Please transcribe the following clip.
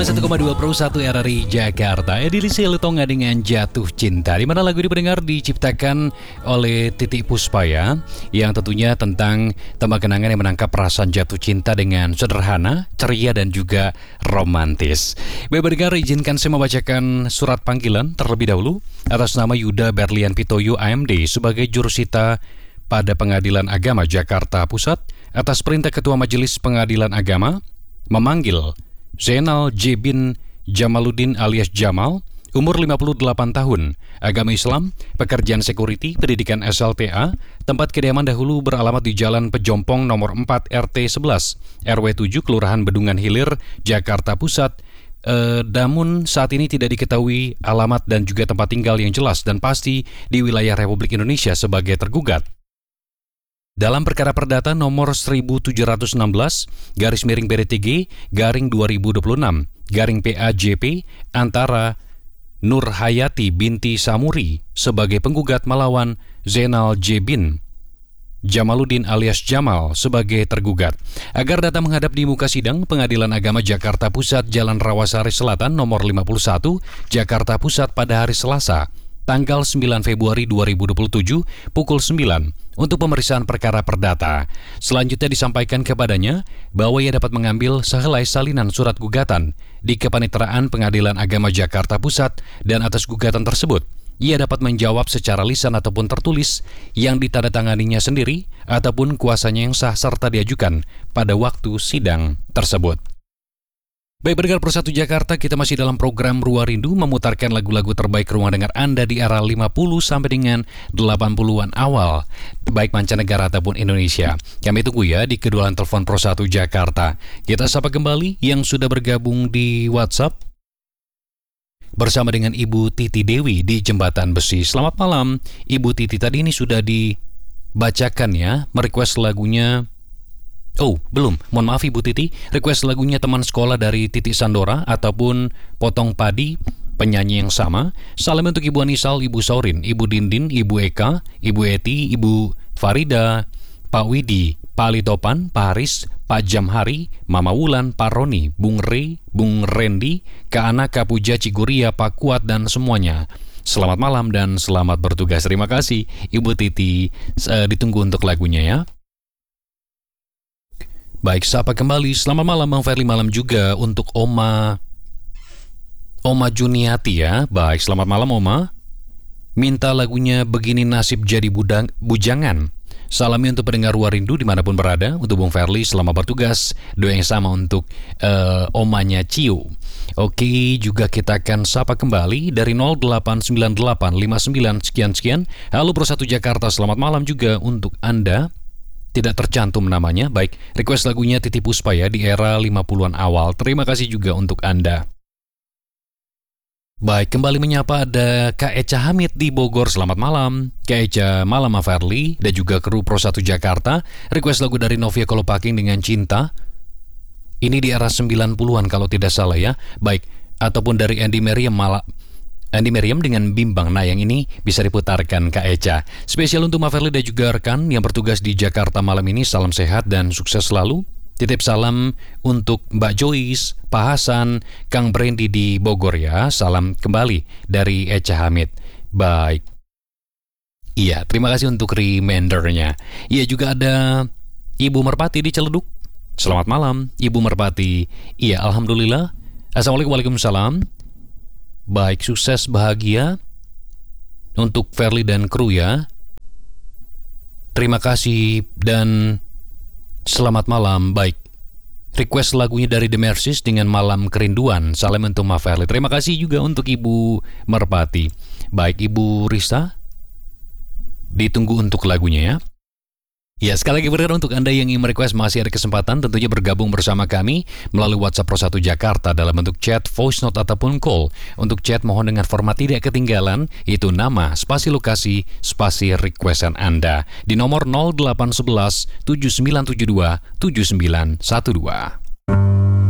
101,2 Pro 1 RRI Jakarta. Edisi Lutonga dengan Jatuh Cinta, di mana lagu dipendengar diciptakan oleh Titik Puspaya, yang tentunya tentang tembak kenangan yang menangkap perasaan jatuh cinta dengan sederhana, ceria dan juga romantis. Baik pendengar, izinkan saya membacakan surat panggilan terlebih dahulu atas nama Yuda Berlian Pitoyo AMD sebagai jurusita pada Pengadilan Agama Jakarta Pusat atas perintah Ketua Majelis Pengadilan Agama memanggil Zainal J. bin Jamaluddin alias Jamal, umur 58 tahun, agama Islam, pekerjaan security, pendidikan SLTA, tempat kediaman dahulu beralamat di Jalan Pejompong nomor 4 RT 11, RW 7, Kelurahan Bendungan Hilir, Jakarta Pusat. Namun saat ini tidak diketahui alamat dan juga tempat tinggal yang jelas dan pasti di wilayah Republik Indonesia sebagai tergugat. Dalam perkara perdata nomor 1716/BTG garing 2026 garing PAJP antara Nur Hayati binti Samuri sebagai penggugat melawan Zainal J. bin Jamaluddin alias Jamal sebagai tergugat, agar datang menghadap di muka sidang Pengadilan Agama Jakarta Pusat Jalan Rawasari Selatan nomor 51 Jakarta Pusat pada hari Selasa tanggal 9 Februari 2027 pukul 9 untuk pemeriksaan perkara perdata. Selanjutnya disampaikan kepadanya bahwa ia dapat mengambil sehelai salinan surat gugatan di Kepaniteraan Pengadilan Agama Jakarta Pusat dan atas gugatan tersebut ia dapat menjawab secara lisan ataupun tertulis yang ditandatanganinya sendiri ataupun kuasanya yang sah serta diajukan pada waktu sidang tersebut. Baik pendengar Pro 1 Jakarta, kita masih dalam program Ruang Rindu memutarkan lagu-lagu terbaik rumah dengar Anda di era 50 sampai dengan 80-an awal, baik mancanegara ataupun Indonesia. Kami tunggu ya di keduaan telepon Pro 1 Jakarta. Kita sapa kembali yang sudah bergabung di WhatsApp bersama dengan Ibu Titi Dewi di Jembatan Besi. Selamat malam Ibu Titi, tadi ini sudah dibacakan ya, merequest lagunya. Oh, belum. Mohon maaf Ibu Titi, request lagunya Teman Sekolah dari Titi Sandora ataupun Potong Padi, penyanyi yang sama. Salam untuk Ibu Anisal, Ibu Saurin, Ibu Dindin, Ibu Eka, Ibu Eti, Ibu Farida, Pak Widi, Pak Ali Topan, Pak Haris, Pak Jamhari, Mama Wulan, Pak Roni, Bung Rey, Bung Randy, Kak Ana, Kak Puja, Ciguria, Pak Kuat dan semuanya. Selamat malam dan selamat bertugas. Terima kasih Ibu Titi, ditunggu untuk lagunya ya. Baik, sapa kembali. Selamat malam Bang Ferli, malam juga untuk Oma Juniati ya. Baik, selamat malam Oma. Minta lagunya Begini Nasib Jadi Bujangan. Salami untuk pendengar Ruang Rindu dimanapun berada. Untuk Bang Ferli, selamat bertugas. Doa yang sama untuk omanya Ciu. Oke, juga kita akan sapa kembali dari 089859 sekian-sekian. Halo Pro 1 Jakarta, selamat malam juga untuk Anda. Tidak tercantum namanya. Baik, request lagunya Titi Puspaya di era 50-an awal. Terima kasih juga untuk Anda. Baik, kembali menyapa ada Kak Eca Hamid di Bogor. Selamat malam Kak Eca, malam Mas Ferli dan juga kru Pro 1 Jakarta. Request lagu dari Novia Kolopaking dengan Cinta. Ini di era 90-an kalau tidak salah ya. Baik, ataupun dari Andy Meriam dengan Bimbang. Nah, yang ini bisa diputarkan Kak Eca. Spesial untuk Mas Ferli dan juga rekan yang bertugas di Jakarta malam ini. Salam sehat dan sukses selalu. Titip salam untuk Mbak Joyce, Pak Hasan, Kang Brandy di Bogor ya. Salam kembali dari Eca Hamid. Baik. Iya, terima kasih untuk remindernya. Iya, juga ada Ibu Merpati di Ciledug. Selamat malam Ibu Merpati. Iya, alhamdulillah. Assalamualaikum, waalaikumsalam. Baik, sukses bahagia untuk Ferli dan kru ya. Terima kasih dan selamat malam. Baik, request lagunya dari The Mercies dengan Malam Kerinduan. Salam untuk Mas Ferli. Terima kasih juga untuk Ibu Merpati. Baik, Ibu Rista, ditunggu untuk lagunya ya. Ya, sekali lagi berkata untuk Anda yang ingin merequest masih ada kesempatan tentunya bergabung bersama kami melalui WhatsApp Pro 1 Jakarta dalam bentuk chat, voice note ataupun call. Untuk chat mohon dengan format tidak ketinggalan, itu nama, spasi lokasi, spasi requestan Anda di nomor 0811 7972 7912.